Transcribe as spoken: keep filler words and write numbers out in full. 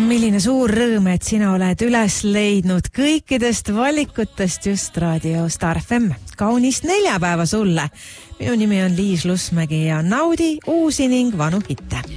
Milline suur rõõm, et sina oled üles leidnud kõikidest valikutest just Raadio Star F M. Kaunist neljapäeva sulle. Minu nimi on Liis Lusmägi ja naudi uusi ning vanu hitte.